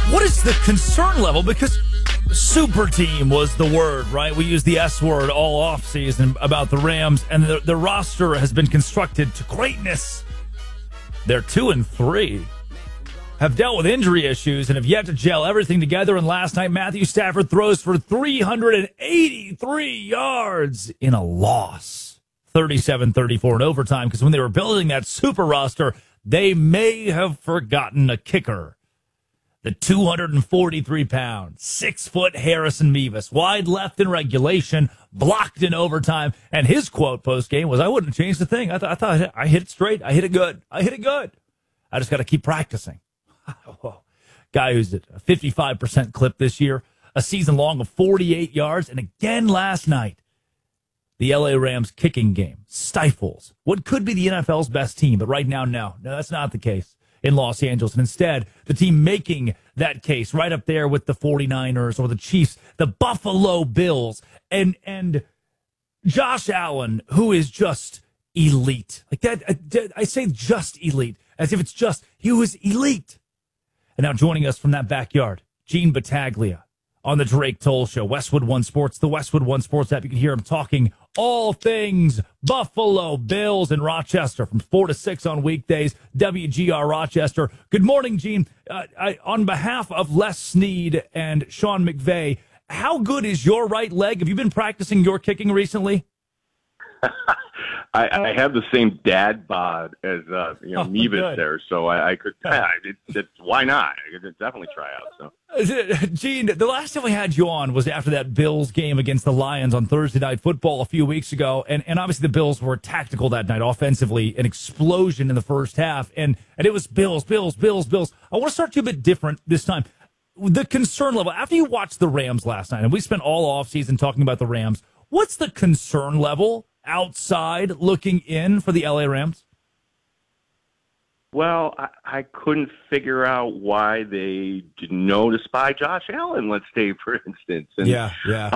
What is the concern level? Because super team was the word, right? We use the S word all offseason about the Rams, and the roster has been constructed to greatness. They're 2-3. Have dealt with injury issues and have yet to gel everything together. And last night, Matthew Stafford throws for 383 yards in a loss. 37-34 in overtime, because when they were building that super roster, they may have forgotten a kicker. The 243-pound, 6-foot Harrison Mevis, wide left in regulation, blocked in overtime, and his quote post-game was, "I wouldn't change the thing. I thought I hit it straight. I hit it good. I just got to keep practicing." Guy who's at a 55% clip this year, a season long of 48 yards, and again last night, the LA Rams kicking game stifles what could be the NFL's best team, but right now, no, that's not the case in Los Angeles. And instead, the team making that case right up there with the 49ers or the Chiefs, the Buffalo Bills, and Josh Allen, who is just elite. Like that, I say just elite, as if it's just, he was elite. And now joining us from that backyard, Gene Battaglia on the Drake Toll Show, Westwood One Sports, the Westwood One Sports app. You can hear him talking all things Buffalo Bills in Rochester from 4 to 6 on weekdays, WGR Rochester. Good morning, Gene. On behalf of Les Snead and Sean McVay, how good is your right leg? Have you been practicing your kicking recently? I have the same dad bod as Mevis there, so I could. Why not? I could definitely try out. So, Gene, the last time we had you on was after that Bills game against the Lions on Thursday Night Football a few weeks ago, and obviously the Bills were tactical that night, offensively, an explosion in the first half, and it was Bills. I want to start you a bit different this time. The concern level after you watched the Rams last night, and we spent all offseason talking about the Rams. What's the concern level outside looking in for the LA Rams? Well, I couldn't figure out why they didn't know to spy Josh Allen, let's say, for instance. And, yeah.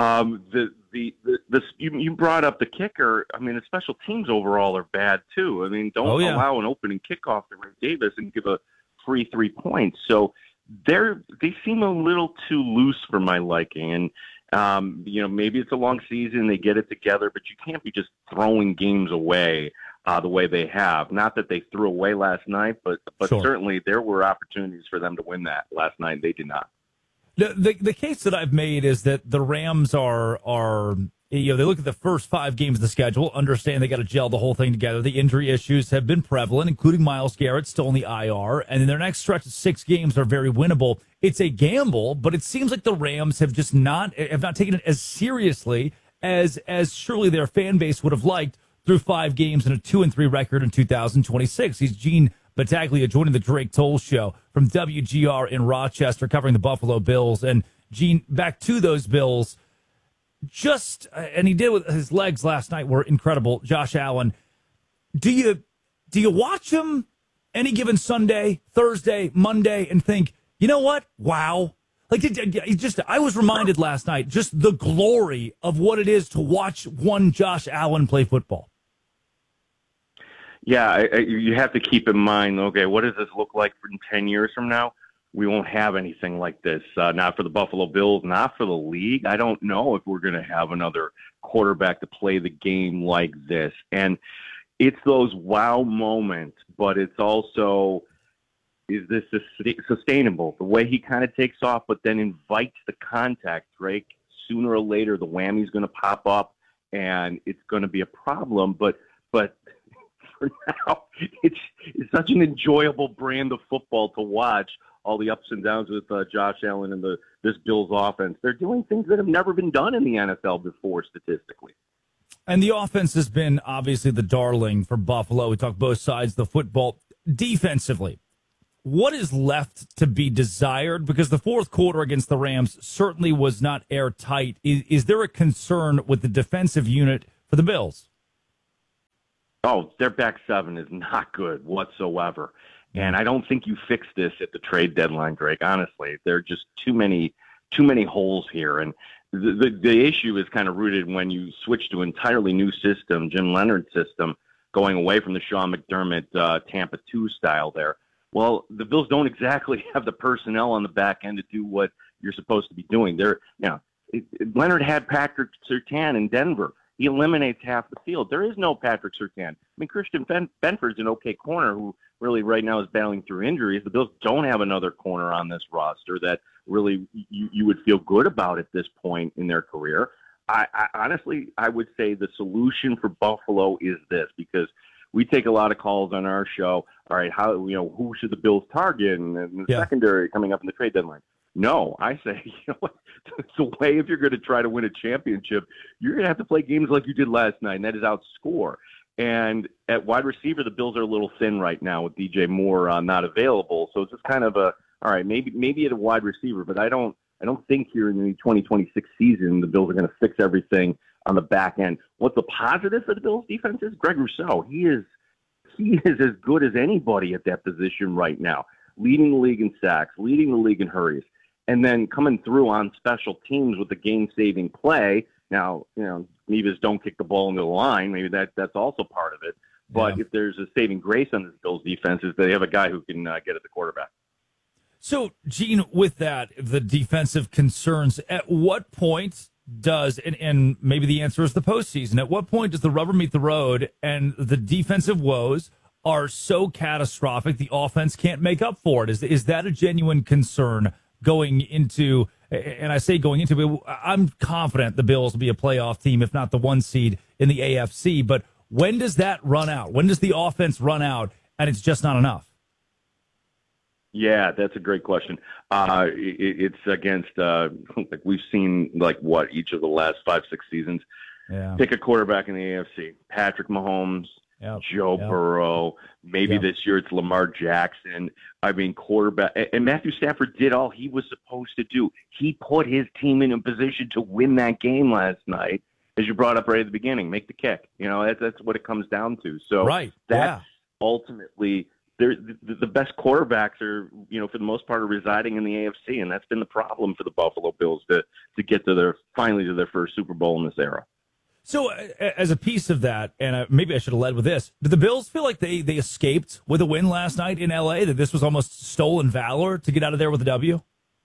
You brought up the kicker. I mean, the special teams overall are bad, too. I mean, don't allow an opening kickoff to Ray Davis and give a free 3 points. So they seem a little too loose for my liking. And, maybe it's a long season, they get it together, but you can't be just throwing games away the way they have. Not that they threw away last night, but Sure. Certainly there were opportunities for them to win that last night. They did not. The case that I've made is that the Rams are they look at the first 5 games of the schedule, understand they got to gel the whole thing together. The injury issues have been prevalent, including Myles Garrett still in the IR, and in their next stretch of 6 games are very winnable. It's a gamble, but it seems like the Rams have just not taken it as seriously as surely their fan base would have liked through 5 games and a 2-3 record in 2026. He's Gene Battaglia joining the Drake Toll Show from WGR in Rochester, covering the Buffalo Bills. And Gene, back to those Bills. And he did with his legs last night were incredible. Josh Allen, do you watch him any given Sunday, Thursday, Monday, and think, you know what? Wow. I was reminded last night just the glory of what it is to watch one Josh Allen play football. Yeah, you have to keep in mind, okay, what does this look like in 10 years from now? We won't have anything like this. Not for the Buffalo Bills, not for the league. I don't know if we're going to have another quarterback to play the game like this. And it's those wow moments, but it's also, is this sustainable? The way he kind of takes off, but then invites the contact, Drake. Sooner or later, the whammy's going to pop up, and it's going to be a problem. But for now, it's such an enjoyable brand of football to watch. All the ups and downs with Josh Allen and this Bills offense. They're doing things that have never been done in the NFL before, statistically. And the offense has been obviously the darling for Buffalo. We talk both sides of the football. Defensively, what is left to be desired? Because the fourth quarter against the Rams certainly was not airtight. Is there a concern with the defensive unit for the Bills? Oh, their back seven is not good whatsoever. And I don't think you fix this at the trade deadline, Drake. Honestly, there are just too many holes here. And the issue is kind of rooted when you switch to an entirely new system, Jim Leonard's system, going away from the Sean McDermott Tampa 2 style there. Well, the Bills don't exactly have the personnel on the back end to do what you're supposed to be doing. Leonard had Patrick Surtain in Denver. He eliminates half the field. There is no Patrick Surtain. I mean, Christian Benford's an okay corner who really right now is battling through injuries. The Bills don't have another corner on this roster that really you would feel good about at this point in their career. I honestly, I would say the solution for Buffalo is this, because we take a lot of calls on our show. All right, who should the Bills target in the secondary coming up in the trade deadline? No, I say, it's a way if you're going to try to win a championship, you're going to have to play games like you did last night, and that is outscore. And at wide receiver, the Bills are a little thin right now with DJ Moore not available. So it's just kind of all right, maybe at a wide receiver, but I don't think here in the 2026 season the Bills are going to fix everything on the back end. What's the positive for the Bills defense is Greg Rousseau. He is as good as anybody at that position right now, leading the league in sacks, leading the league in hurries. And then coming through on special teams with the game-saving play. Now, Nevis don't kick the ball into the line. Maybe that's also part of it. But if there's a saving grace on this Bills defense, is they have a guy who can get at the quarterback. So, Gene, with that, the defensive concerns, at what point does, and maybe the answer is the postseason, at what point does the rubber meet the road and the defensive woes are so catastrophic the offense can't make up for it? Is that a genuine concern going into, and I say going into, I'm confident the Bills will be a playoff team, if not the 1 seed in the AFC. But when does that run out? When does the offense run out and it's just not enough? Yeah, that's a great question. It's against, like we've seen, each of the last 5-6 seasons. Yeah. Pick a quarterback in the AFC. Patrick Mahomes, Joe Burrow. Maybe this year it's Lamar Jackson. I mean, quarterback. And Matthew Stafford did all he was supposed to do. He put his team in a position to win that game last night, as you brought up right at the beginning. Make the kick. That's what it comes down to. So that's ultimately the best quarterbacks are, for the most part, are residing in the AFC, and that's been the problem for the Buffalo Bills to get to finally to their first Super Bowl in this era. So, as a piece of that, and maybe I should have led with this, did the Bills feel like they escaped with a win last night in L.A., that this was almost stolen valor to get out of there with a W?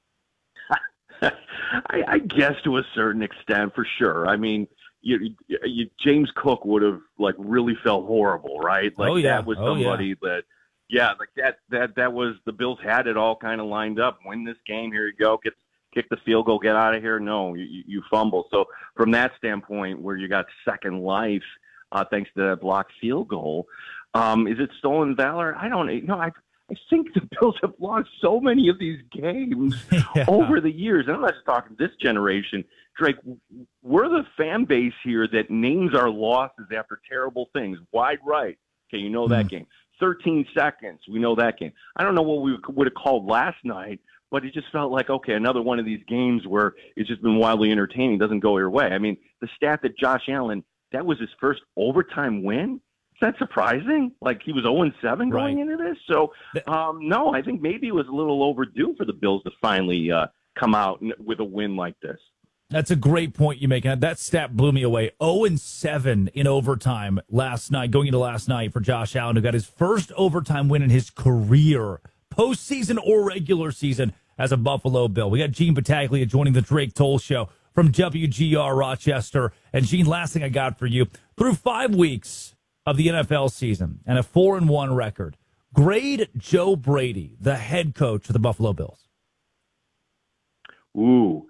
I guess to a certain extent, for sure. I mean, James Cook would have, really felt horrible, right? That was somebody that was, the Bills had it all kind of lined up. Win this game, here you go, kick the field goal, get out of here. No, you fumble. So from that standpoint, where you got second life, thanks to that blocked field goal, is it stolen valor? I don't know. I think the Bills have lost so many of these games over the years. And I'm not just talking this generation. Drake, we're the fan base here that names our losses after terrible things. Wide right. Okay, you know that game. 13 seconds. We know that game. I don't know what we would have called last night, but it just felt like, okay, another one of these games where it's just been wildly entertaining, doesn't go your way. I mean, the stat that Josh Allen, that was his first overtime win. Is that surprising? He was 0-7 going into this? So, no, I think maybe it was a little overdue for the Bills to finally come out with a win like this. That's a great point you make. That stat blew me away. 0-7 in overtime last night, going into last night for Josh Allen, who got his first overtime win in his career, postseason or regular season, as a Buffalo Bill. We got Gene Battaglia joining the Drake Toll Show from WGR Rochester. And Gene, last thing I got for you, through 5 weeks of the NFL season and a 4-1 record, grade Joe Brady, the head coach of the Buffalo Bills. Ooh.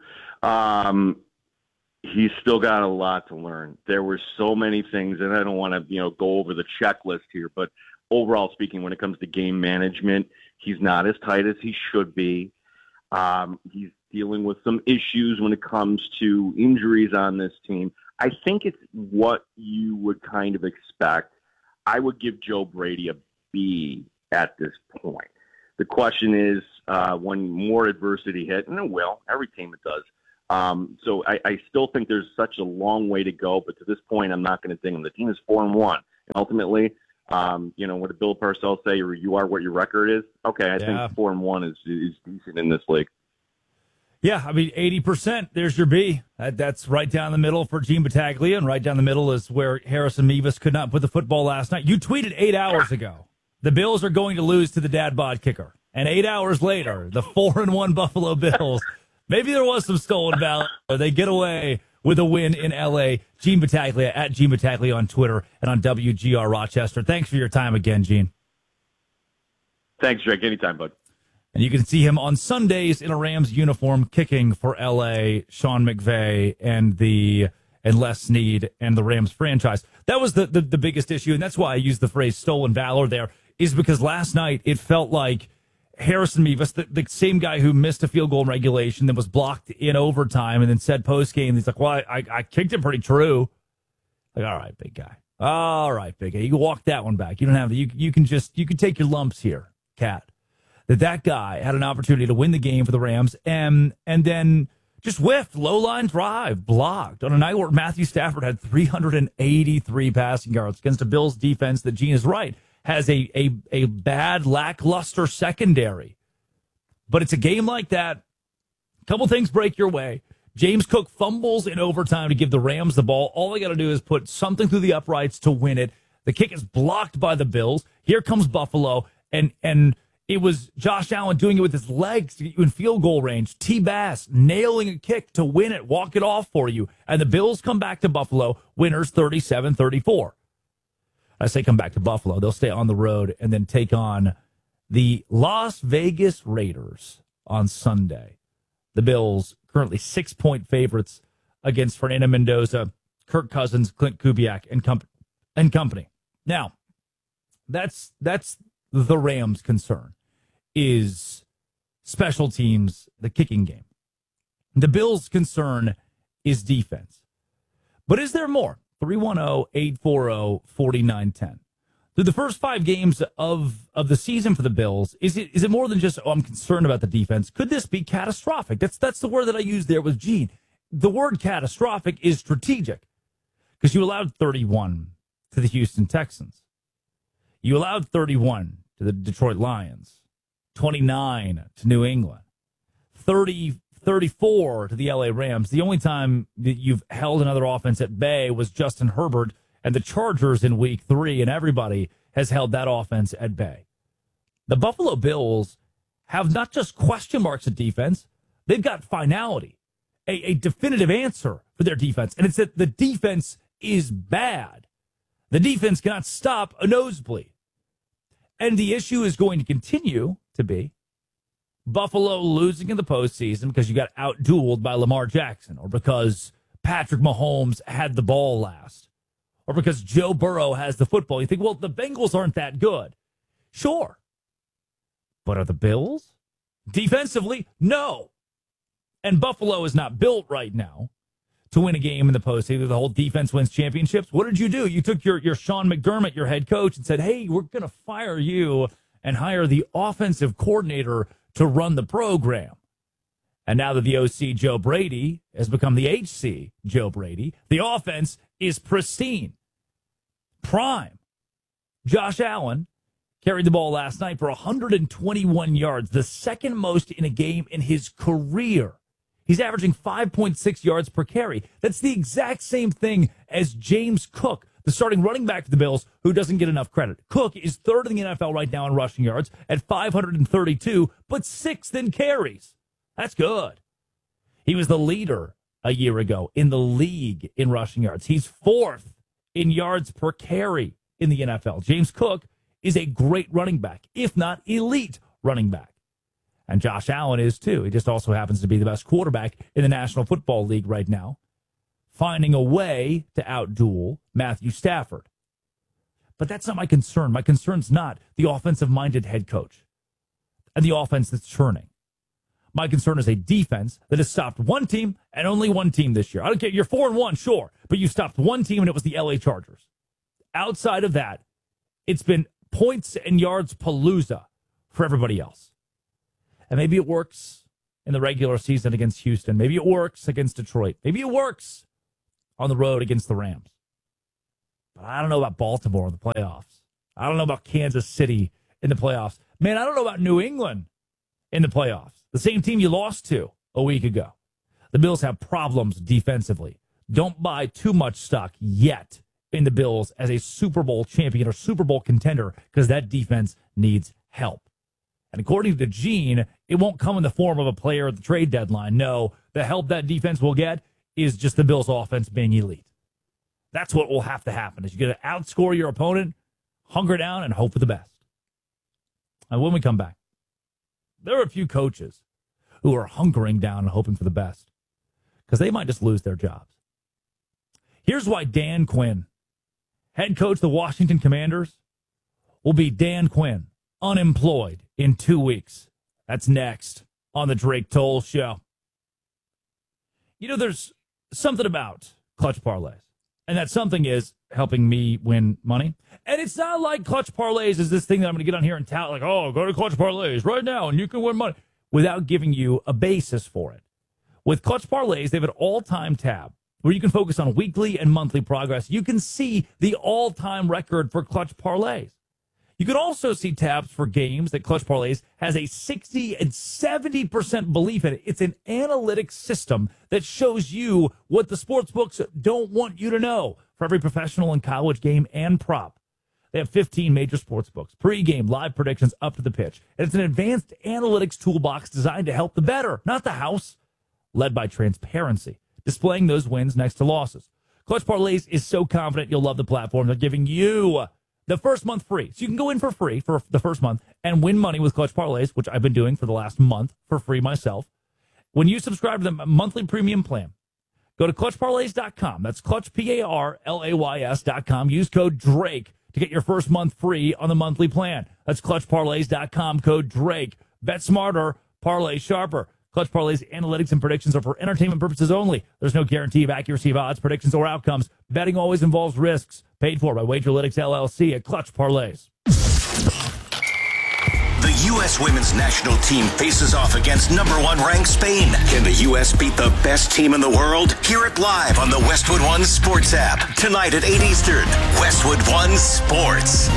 He's still got a lot to learn. There were so many things, and I don't want to, go over the checklist here, but overall speaking, when it comes to game management, he's not as tight as he should be. He's dealing with some issues when it comes to injuries on this team. I think it's what you would kind of expect. I would give Joe Brady a B at this point. The question is, when more adversity hit, and it will, every team it does. So I still think there's such a long way to go, but to this point, I'm not going to ding him. The team is 4-1. And ultimately, what did Bill Parcells say? You are what your record is. Okay, I think 4-1 is decent in this league. Yeah, I mean, 80%, there's your B. That's right down the middle for Gene Battaglia, and right down the middle is where Harrison Mevis could not put the football last night. You tweeted 8 hours ago the Bills are going to lose to the dad bod kicker. And 8 hours later, the 4-1 Buffalo Bills, maybe there was some stolen valor. They get away with a win in L.A. Gene Battaglia, at Gene Battaglia on Twitter and on WGR Rochester. Thanks for your time again, Gene. Thanks, Drake. Anytime, bud. And you can see him on Sundays in a Rams uniform kicking for L.A., Sean McVay, and Les Snead and the Rams franchise. That was the biggest issue, and that's why I used the phrase stolen valor there, is because last night it felt like Harrison Mevis, the same guy who missed a field goal in regulation, then was blocked in overtime, and then said post-game, he's like, well, I kicked it pretty true. Like, all right, big guy. All right, big guy. You can walk that one back. You don't have you can take your lumps here, Cat. That guy had an opportunity to win the game for the Rams and then just whiffed, low line drive, blocked on a night where Matthew Stafford had 383 passing yards against a Bills defense that, Gene is right, has a bad, lackluster secondary. But it's a game like that. A couple things break your way. James Cook fumbles in overtime to give the Rams the ball. All they got to do is put something through the uprights to win it. The kick is blocked by the Bills. Here comes Buffalo, and it was Josh Allen doing it with his legs to get you in field goal range. T. Bass nailing a kick to win it, walk it off for you. And the Bills come back to Buffalo, winners 37-34. I say come back to Buffalo. They'll stay on the road and then take on the Las Vegas Raiders on Sunday. The Bills currently 6-point favorites against Fernando Mendoza, Kirk Cousins, Clint Kubiak, and company. Now, that's the Rams' concern, is special teams, the kicking game. The Bills' concern is defense. But is there more? 310-840-4910. Through the first 5 games of the season for the Bills, is it more than just, I'm concerned about the defense? Could this be catastrophic? That's the word that I used there with Gene. The word catastrophic is strategic because you allowed 31 to the Houston Texans. You allowed 31 to the Detroit Lions, 29 to New England, 34 to the LA Rams. The only time that you've held another offense at bay was Justin Herbert and the Chargers in week 3, and everybody has held that offense at bay. The Buffalo Bills have not just question marks at defense, they've got finality, a definitive answer for their defense, and it's that the defense is bad. The defense cannot stop a nosebleed. And the issue is going to continue to be Buffalo losing in the postseason because you got out-dueled by Lamar Jackson, or because Patrick Mahomes had the ball last, or because Joe Burrow has the football. You think, well, the Bengals aren't that good. Sure. But are the Bills? Defensively, no. And Buffalo is not built right now to win a game in the postseason. The whole defense wins championships. What did you do? You took your Sean McDermott, your head coach, and said, hey, we're going to fire you and hire the offensive coordinator to run the program. And now that the OC Joe Brady has become the HC Joe Brady, the offense is pristine. Prime. Josh Allen carried the ball last night for 121 yards, the second most in a game in his career. He's averaging 5.6 yards per carry. That's the exact same thing as James Cook, the starting running back for the Bills, who doesn't get enough credit. Cook is third in the NFL right now in rushing yards at 532, but 6th in carries. That's good. He was the leader a year ago in the league in rushing yards. He's 4th in yards per carry in the NFL. James Cook is a great running back, if not elite running back. And Josh Allen is too. He just also happens to be the best quarterback in the National Football League right now, finding a way to outduel Matthew Stafford. But that's not my concern. My concern's not the offensive-minded head coach and the offense that's churning. My concern is a defense that has stopped one team and only one team this year. I don't care. You're 4-1, sure, but you stopped one team, and it was the LA Chargers. Outside of that, it's been points and yards palooza for everybody else. And maybe it works in the regular season against Houston. Maybe it works against Detroit. Maybe it works on the road against the Rams. But I don't know about Baltimore in the playoffs. I don't know about Kansas City in the playoffs. Man, I don't know about New England in the playoffs. The same team you lost to a week ago. The Bills have problems defensively. Don't buy too much stock yet in the Bills as a Super Bowl champion or Super Bowl contender because that defense needs help. And according to Gene, it won't come in the form of a player at the trade deadline. No, the help that defense will get is just the Bills' offense being elite. That's what will have to happen is you got to outscore your opponent, hunker down, and hope for the best. And when we come back, there are a few coaches who are hunkering down and hoping for the best because they might just lose their jobs. Here's why Dan Quinn, head coach of the Washington Commanders, will be Dan Quinn, unemployed in 2 weeks. That's next on the Drake Toll Show. You know, there's something about clutch parlays, and that something is helping me win money. And it's not like clutch parlays is this thing that I'm going to get on here and tout, like, oh, go to clutch parlays right now and you can win money, without giving you a basis for it. With clutch parlays, they have an all-time tab where you can focus on weekly and monthly progress. You can see the all-time record for clutch parlays. You can also see tabs for games that Clutch Parlays has a 60 and 70% belief in it. It's an analytics system that shows you what the sports books don't want you to know for every professional and college game and prop. They have 15 major sports books, pre-game, live predictions up to the pitch. And it's an advanced analytics toolbox designed to help the bettor, not the house, led by transparency, displaying those wins next to losses. Clutch Parlays is so confident you'll love the platform. They're giving you the first month free. So you can go in for free for the first month and win money with Clutch Parlays, which I've been doing for the last month for free myself. When you subscribe to the monthly premium plan, go to clutchparlays.com. That's clutchparlays.com. Use code DRAKE to get your first month free on the monthly plan. That's clutchparlays.com, code DRAKE. Bet smarter, parlay sharper. Clutch Parlays analytics and predictions are for entertainment purposes only. There's no guarantee of accuracy of odds, predictions, or outcomes. Betting always involves risks. Paid for by Wagerlytics LLC at Clutch Parlays. The U.S. women's national team faces off against number 1 ranked Spain. Can the U.S. beat the best team in the world? Hear it live on the Westwood One Sports app. Tonight at 8 Eastern. Westwood One Sports.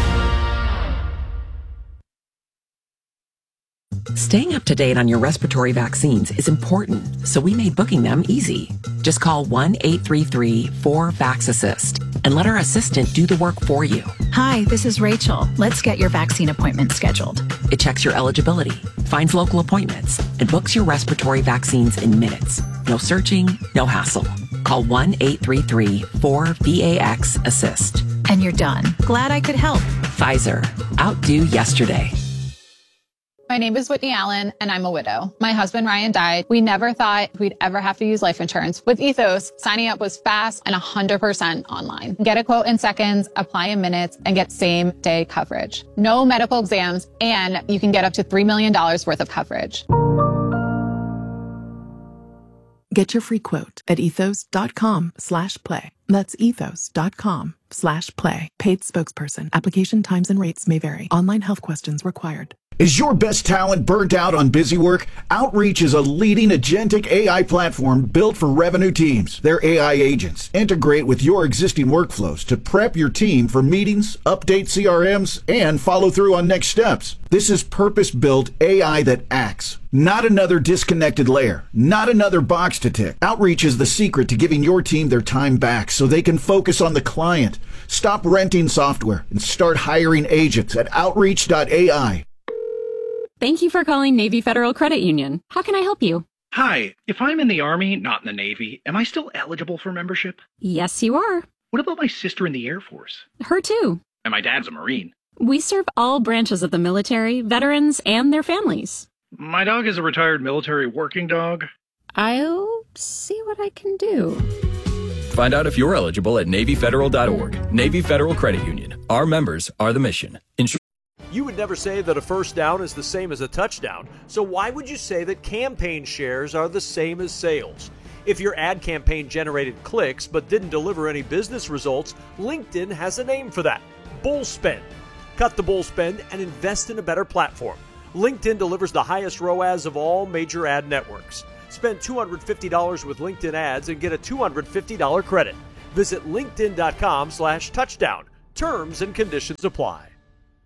Staying up to date on your respiratory vaccines is important, so we made booking them easy. Just call 1-833-4-VAX-ASSIST and let our assistant do the work for you. Hi, this is Rachel. Let's get your vaccine appointment scheduled. It checks your eligibility, finds local appointments, and books your respiratory vaccines in minutes. No searching, no hassle. Call 1-833-4-VAX-ASSIST. And you're done. Glad I could help. Pfizer. Outdo yesterday. My name is Whitney Allen, and I'm a widow. My husband, Ryan, died. We never thought we'd ever have to use life insurance. With Ethos, signing up was fast and 100% online. Get a quote in seconds, apply in minutes, and get same-day coverage. No medical exams, and you can get up to $3 million worth of coverage. Get your free quote at ethos.com/play. That's ethos.com/play. Paid spokesperson. Application times and rates may vary. Online health questions required. Is your best talent burnt out on busy work? Outreach is a leading agentic AI platform built for revenue teams. Their AI agents integrate with your existing workflows to prep your team for meetings, update CRMs, and follow through on next steps. This is purpose-built AI that acts, not another disconnected layer, not another box to tick. Outreach is the secret to giving your team their time back so they can focus on the client. Stop renting software and start hiring agents at outreach.ai. Thank you for calling Navy Federal Credit Union. How can I help you? Hi, if I'm in the Army, not in the Navy, am I still eligible for membership? Yes, you are. What about my sister in the Air Force? Her too. And my dad's a Marine. We serve all branches of the military, veterans, and their families. My dog is a retired military working dog. I'll see what I can do. Find out if you're eligible at NavyFederal.org. Navy Federal Credit Union. Our members are the mission. You would never say that a first down is the same as a touchdown, so why would you say that campaign shares are the same as sales? If your ad campaign generated clicks but didn't deliver any business results, LinkedIn has a name for that: bull spend. Cut the bull spend and invest in a better platform. LinkedIn delivers the highest ROAS of all major ad networks. Spend $250 with LinkedIn ads and get a $250 credit. Visit linkedin.com/touchdown. Terms and conditions apply.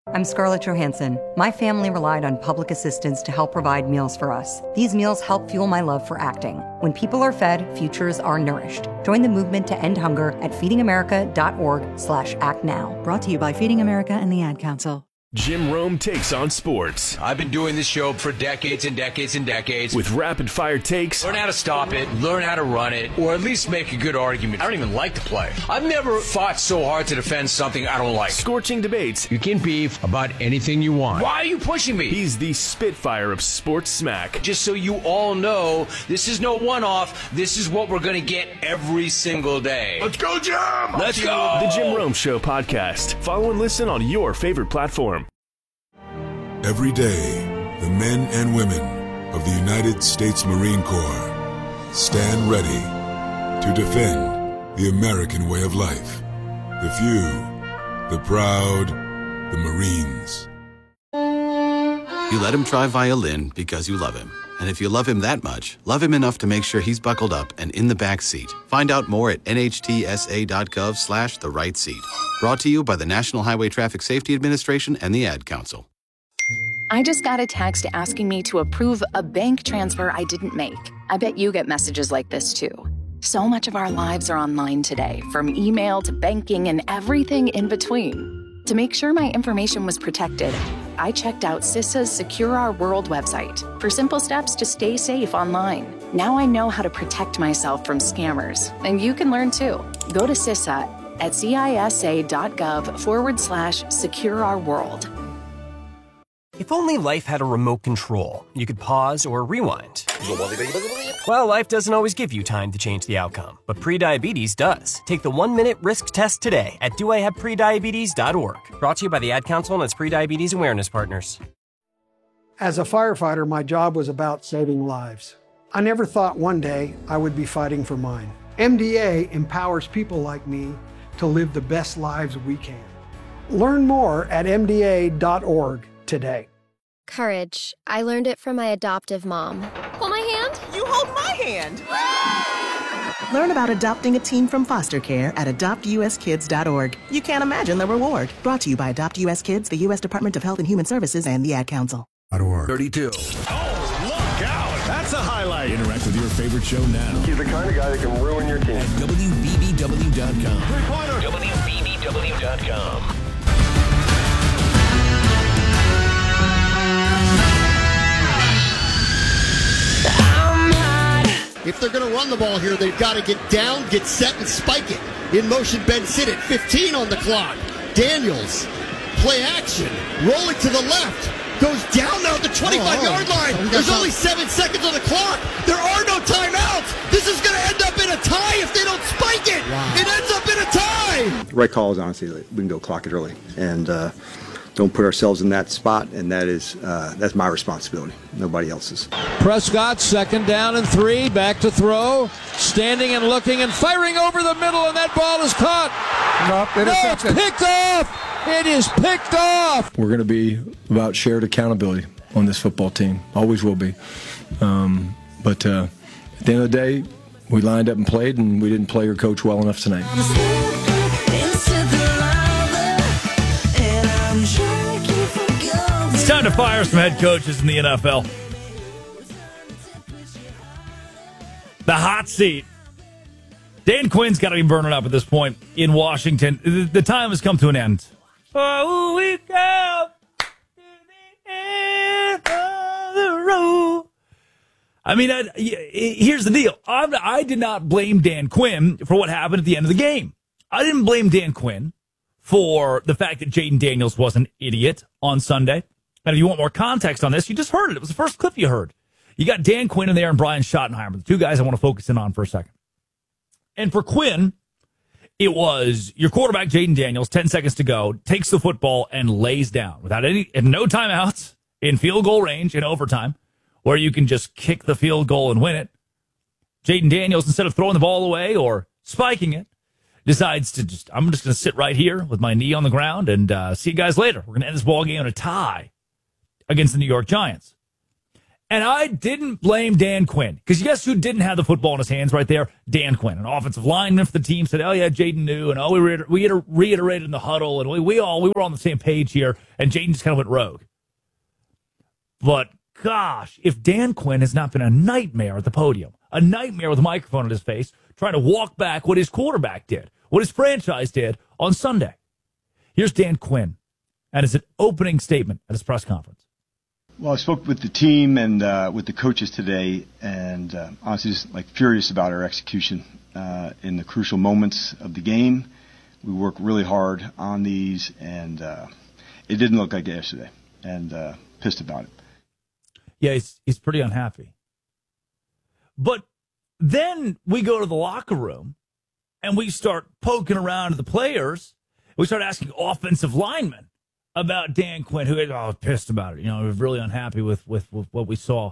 I'm Scarlett Johansson. My family relied on public assistance to help provide meals for us. These meals help fuel my love for acting. When people are fed, futures are nourished. Join the movement to end hunger at feedingamerica.org/actnow. Brought to you by Feeding America and the Ad Council. Jim Rome takes on sports. I've been doing this show for decades and decades and decades. With rapid-fire takes. Learn how to stop it, learn how to run it, or at least make a good argument. I don't even like to play. I've never fought so hard to defend something I don't like. Scorching debates. You can beef about anything you want. Why are you pushing me? He's the Spitfire of sports smack. Just so you all know, this is no one-off. This is what we're going to get every single day. Let's go, Jim! Let's go! The Jim Rome Show podcast. Follow and listen on your favorite platform. Every day, the men and women of the United States Marine Corps stand ready to defend the American way of life. The few, the proud, the Marines. You let him try violin because you love him. And if you love him that much, love him enough to make sure he's buckled up and in the back seat. Find out more at nhtsa.gov/the right seat. Brought to you by the National Highway Traffic Safety Administration and the Ad Council. I just got a text asking me to approve a bank transfer I didn't make. I bet you get messages like this too. So much of our lives are online today, from email to banking and everything in between. To make sure my information was protected, I checked out CISA's Secure Our World website for simple steps to stay safe online. Now I know how to protect myself from scammers, and you can learn too. Go to CISA at cisa.gov/Secure Our World. If only life had a remote control, you could pause or rewind. Well, life doesn't always give you time to change the outcome, but prediabetes does. Take the 1-minute risk test today at doihaveprediabetes.org. Brought to you by the Ad Council and its prediabetes awareness partners. As a firefighter, my job was about saving lives. I never thought one day I would be fighting for mine. MDA empowers people like me to live the best lives we can. Learn more at mda.org. today. Courage. I learned it from my adoptive mom. Hold my hand. You hold my hand. Learn about adopting a teen from foster care at adoptuskids.org. You can't imagine the reward. Brought to you by Adopt US Kids, the U.S. Department of Health and Human Services, and the Ad Council. 32. Oh, look out! That's a highlight. Interact with your favorite show now. He's the kind of guy that can ruin your team. At WBBW.com. WBBW.com. If they're going to run the ball here, they've got to get down, get set, and spike it. In motion, Ben Sinnott, 15 on the clock. Daniels, play action, rolling to the left, goes down now at the 25-yard line. There's only 7 seconds on the clock. There are no timeouts. This is going to end up in a tie if they don't spike it. Wow. It ends up in a tie. The right call is honestly, we can go clock it early and don't put ourselves in that spot, and that's my responsibility, nobody else's. Prescott, 2nd down and 3, back to throw, standing and looking and firing over the middle, and that ball is caught. No, it's picked off. It is picked off. We're going to be about shared accountability on this football team. Always will be. But at the end of the day, we lined up and played, and we didn't play or coach well enough tonight. It's time to fire some head coaches in the NFL. The hot seat. Dan Quinn's got to be burning up at this point in Washington. The time has come to an end. Oh, we go to the end of the road. I mean, here's the deal. I did not blame Dan Quinn for what happened at the end of the game. I didn't blame Dan Quinn for the fact that Jaden Daniels was an idiot on Sunday. And if you want more context on this, you just heard it. It was the first clip you heard. You got Dan Quinn in there and Brian Schottenheimer, the two guys I want to focus in on for a second. And for Quinn, it was your quarterback, Jaden Daniels, 10 seconds to go, takes the football and lays down without no timeouts, in field goal range, in overtime, where you can just kick the field goal and win it. Jaden Daniels, instead of throwing the ball away or spiking it, decides to I'm just going to sit right here with my knee on the ground and see you guys later. We're going to end this ball game in a tie against the New York Giants. And I didn't blame Dan Quinn, because guess who didn't have the football in his hands right there? Dan Quinn, an offensive lineman for the team, said, oh, yeah, Jaden knew, and we reiterated in the huddle, and we were on the same page here, and Jaden just kind of went rogue. But, gosh, if Dan Quinn has not been a nightmare at the podium, a nightmare with a microphone in his face, trying to walk back what his quarterback did, what his franchise did on Sunday. Here's Dan Quinn at his opening statement at his press conference. Well, I spoke with the team and with the coaches today, and honestly just furious about our execution in the crucial moments of the game. We worked really hard on these, and it didn't look like it yesterday, and pissed about it. Yeah, he's pretty unhappy. But then we go to the locker room, and we start poking around at the players. We start asking offensive linemen about Dan Quinn, who was pissed about it. He was really unhappy with what we saw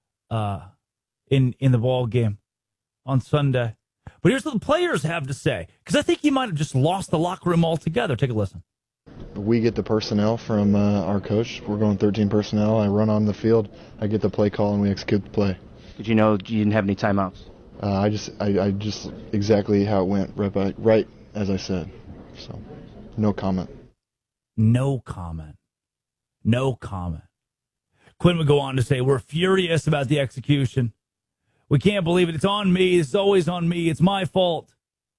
in the ball game on Sunday. But here's what the players have to say, because I think he might have just lost the locker room altogether. Take a listen. We get the personnel from our coach. We're going 13 personnel. I run on the field. I get the play call, and we execute the play. Did you know you didn't have any timeouts? I just exactly how it went, right as I said. So, no comment. No comment. No comment. Quinn would go on to say, we're furious about the execution. We can't believe it. It's on me. It's always on me. It's my fault.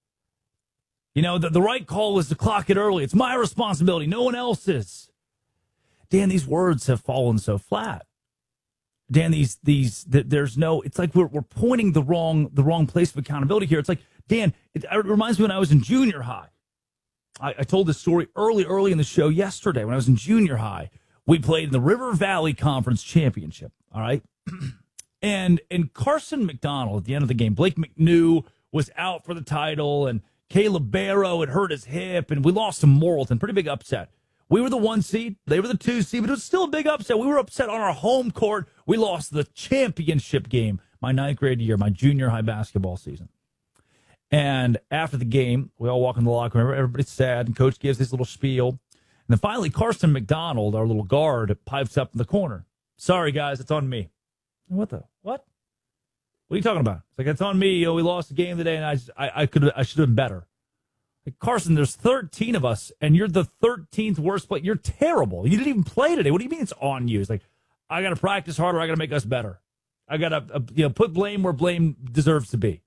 The right call was to clock it early. It's my responsibility. No one else's. Dan, these words have fallen so flat. Dan, there's no, it's like we're pointing the wrong place of accountability here. It's like, Dan, it reminds me when I was in junior high. I told this story early in the show yesterday. When I was in junior high, we played in the River Valley Conference Championship, all right? And Carson McDonald, at the end of the game, Blake McNew was out for the title, and Caleb Barrow had hurt his hip, and we lost to Morrilton. Pretty big upset. We were the 1 seed. They were the 2 seed, but it was still a big upset. We were upset on our home court. We lost the championship game my 9th grade year, my junior high basketball season. And after the game, we all walk in the locker room. Everybody's sad, and Coach gives his little spiel. And then finally, Carson McDonald, our little guard, pipes up in the corner. Sorry, guys, it's on me. What? What are you talking about? It's like, it's on me. We lost the game today, and I should have been better. Like, Carson, there's 13 of us, and you're the 13th worst player. You're terrible. You didn't even play today. What do you mean it's on you? It's like, I got to practice harder. I got to make us better. I got to put blame where blame deserves to be.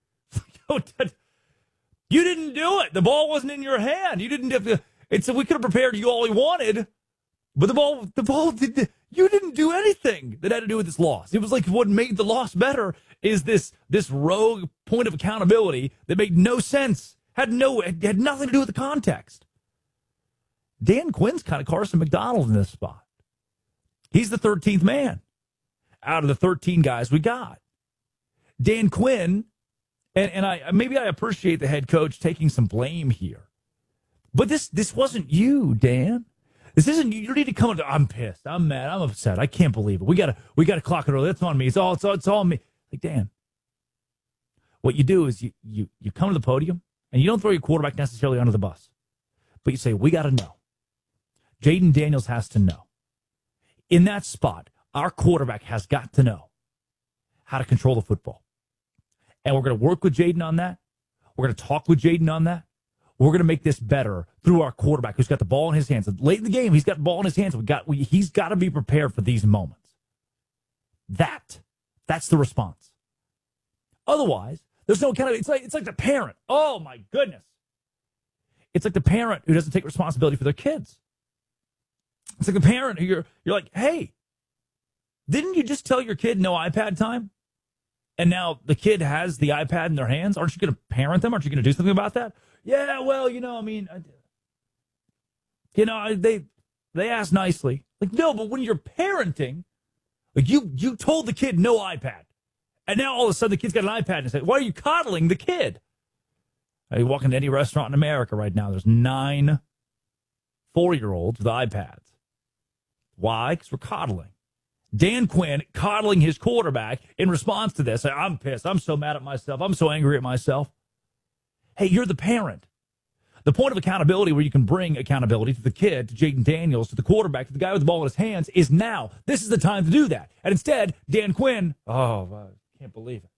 You didn't do it. The ball wasn't in your hand. You didn't have to. It's we could have prepared you all we wanted, but the ball did. You didn't do anything that had to do with this loss. It was like what made the loss better is this rogue point of accountability that made no sense. Had nothing to do with the context. Dan Quinn's kind of Carson McDonald in this spot. He's the 13th man out of the 13 guys we got. Dan Quinn. And I appreciate the head coach taking some blame here. But this wasn't you, Dan. This isn't you. You need to come into, I'm pissed. I'm mad. I'm upset. I can't believe it. We gotta clock it early. That's on me. It's all me. Like, Dan, what you do is you come to the podium and you don't throw your quarterback necessarily under the bus. But you say, we gotta know. Jaden Daniels has to know. In that spot, our quarterback has got to know how to control the football. And we're going to work with Jaden on that. We're going to talk with Jaden on that. We're going to make this better through our quarterback who's got the ball in his hands. Late in the game, he's got the ball in his hands. He's got to be prepared for these moments. That's the response. Otherwise, there's no kind of, it's like the parent. Oh my goodness. It's like the parent who doesn't take responsibility for their kids. It's like the parent who you're like, hey, didn't you just tell your kid no iPad time? And now the kid has the iPad in their hands. Aren't you going to parent them? Aren't you going to do something about that? Yeah, well, they asked nicely. Like, no, but when you're parenting, like you told the kid no iPad. And now all of a sudden the kid's got an iPad and say, why are you coddling the kid? You walk into any restaurant in America right now, there's 9 4-year-olds with iPads. Why? Because we're coddling. Dan Quinn coddling his quarterback in response to this. I'm pissed. I'm so mad at myself. I'm so angry at myself. Hey, you're the parent. The point of accountability, where you can bring accountability to the kid, to Jaden Daniels, to the quarterback, to the guy with the ball in his hands, is now. This is the time to do that. And instead, Dan Quinn, I can't believe it.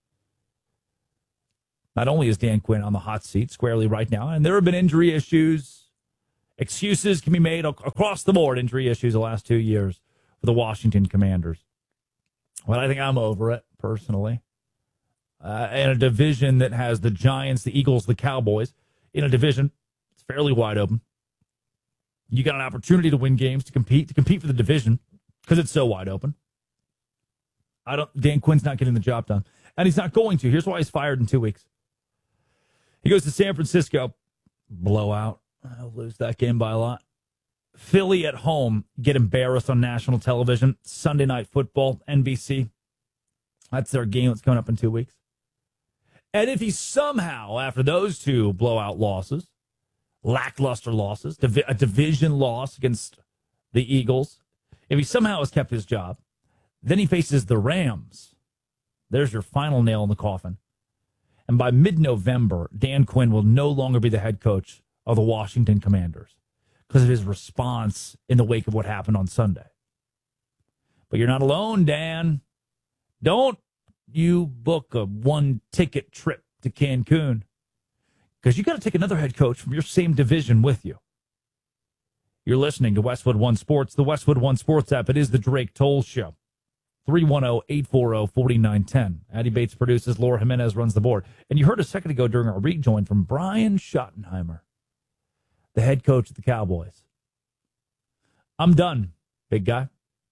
Not only is Dan Quinn on the hot seat squarely right now, and there have been injury issues, excuses can be made across the board, injury issues the last 2 years for the Washington Commanders. Well, I think I'm over it, personally. In a division that has the Giants, the Eagles, the Cowboys, in a division it's fairly wide open. You got an opportunity to win games, to compete for the division, because it's so wide open. Dan Quinn's not getting the job done, and he's not going to. Here's why he's fired in 2 weeks. He goes to San Francisco, blowout. I'll lose that game by a lot. Philly at home, get embarrassed on national television. Sunday Night Football, NBC. That's their game that's coming up in 2 weeks. And if he somehow, after those two blowout losses, lackluster losses, a division loss against the Eagles, if he somehow has kept his job, then he faces the Rams. There's your final nail in the coffin. And by mid-November, Dan Quinn will no longer be the head coach of the Washington Commanders because of his response in the wake of what happened on Sunday. But you're not alone, Dan. Don't you book a one-ticket trip to Cancun, because you got to take another head coach from your same division with you. You're listening to Westwood One Sports, the Westwood One Sports app. It is the Drake Toll Show. 310-840-4910. Addie Bates produces. Laura Jimenez runs the board. And you heard a second ago during our rejoin from Brian Schottenheimer, the head coach of the Cowboys. I'm done, big guy.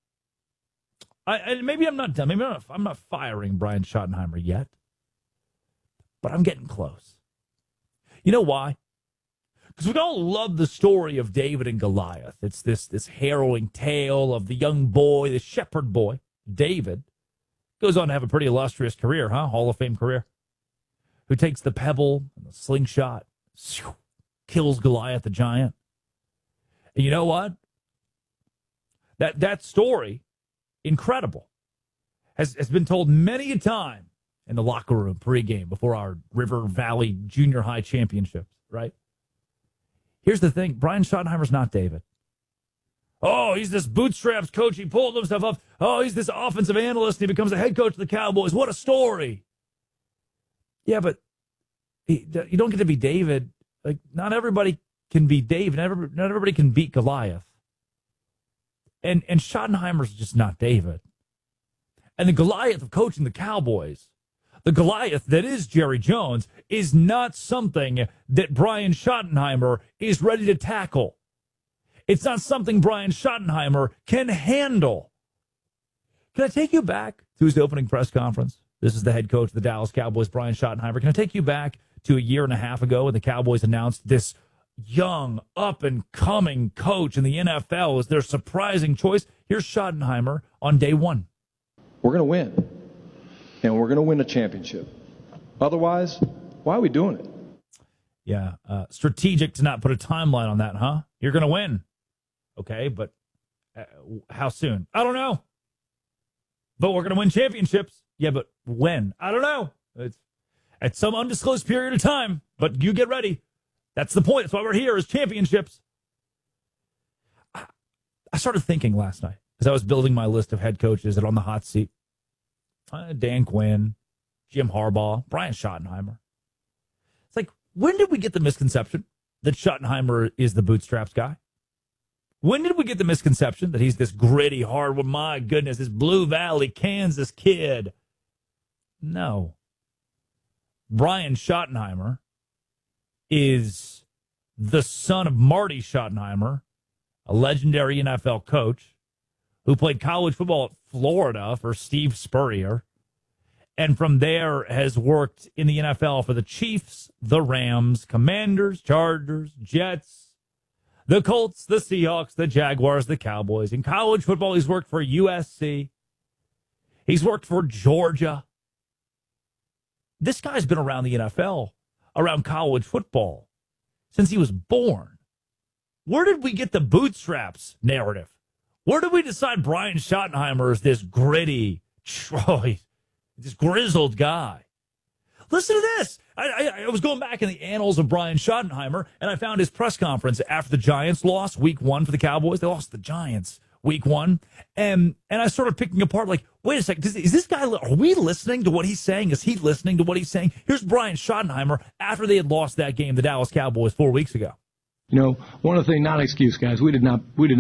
Maybe I'm not done. Maybe I'm not firing Brian Schottenheimer yet. But I'm getting close. You know why? Because we all love the story of David and Goliath. It's this harrowing tale of the young boy, the shepherd boy, David. Goes on to have a pretty illustrious career, huh? Hall of Fame career. Who takes the pebble and the slingshot, kills Goliath the giant. And you know what? That story, incredible, has been told many a time in the locker room pregame before our River Valley Junior High championships, right? Here's the thing. Brian Schottenheimer's not David. Oh, he's this bootstraps coach. He pulled himself up. Oh, he's this offensive analyst. And he becomes the head coach of the Cowboys. What a story. Yeah, but you don't get to be David. Like, not everybody can be David. Not everybody can beat Goliath. And Schottenheimer's just not David. And the Goliath of coaching the Cowboys, the Goliath that is Jerry Jones, is not something that Brian Schottenheimer is ready to tackle. It's not something Brian Schottenheimer can handle. Can I take you back to his opening press conference? This is the head coach of the Dallas Cowboys, Brian Schottenheimer. Can I take you back to a year and a half ago when the Cowboys announced this young, up-and-coming coach in the NFL as their surprising choice? Here's Schottenheimer on day one. We're going to win, and we're going to win a championship. Otherwise, why are we doing it? Yeah, strategic to not put a timeline on that, huh? You're going to win. Okay, but how soon? I don't know. But we're going to win championships. Yeah, but when? I don't know. It's at some undisclosed period of time, but you get ready. That's the point. That's why we're here, is championships. I started thinking last night as I was building my list of head coaches that are on the hot seat. Dan Quinn, Jim Harbaugh, Brian Schottenheimer. It's like, when did we get the misconception that Schottenheimer is the bootstraps guy? When did we get the misconception that he's this gritty, hard, well, my goodness, this Blue Valley, Kansas kid? No. Brian Schottenheimer is the son of Marty Schottenheimer, a legendary NFL coach who played college football at Florida for Steve Spurrier, and from there has worked in the NFL for the Chiefs, the Rams, Commanders, Chargers, Jets, the Colts, the Seahawks, the Jaguars, the Cowboys. In college football, he's worked for USC. He's worked for Georgia. This guy's been around the NFL, around college football, since he was born. Where did we get the bootstraps narrative? Where did we decide Brian Schottenheimer is this gritty, this grizzled guy? Listen to this. I was going back in the annals of Brian Schottenheimer, and I found his press conference after the Giants lost week 1 for the Cowboys. They lost the Giants week 1. And I started picking apart, like, wait a second, is this guy, are we listening to what he's saying? Is he listening to what he's saying? Here's Brian Schottenheimer after they had lost that game, the Dallas Cowboys, 4 weeks ago. You know, one of the things, not an excuse, guys, we did not